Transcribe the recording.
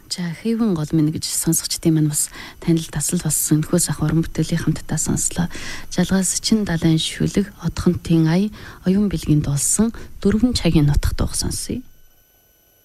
За хэвэн гол минь гэж сонсогчдын маань бас танил тасал болсон нөхөөс ах уран бүтээлийн хамтдаа сонслоо. Жалгаас чин далайн шүлэг одхонтын ая оюун бэлгийн дулсан дөрвөн цагийн нутагт уух сонсъё.